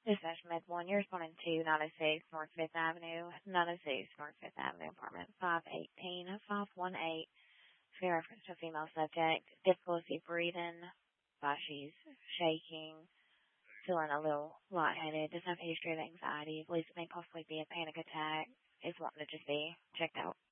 Dispatch Med 1, you're responding to 906 North 5th Avenue, 906 North 5th Avenue, apartment 518, 518. For reference to a female subject, difficulty breathing, she's shaking, feeling a little lightheaded, doesn't have a history of anxiety, believes it may possibly be a panic attack, is wanting to just be checked out.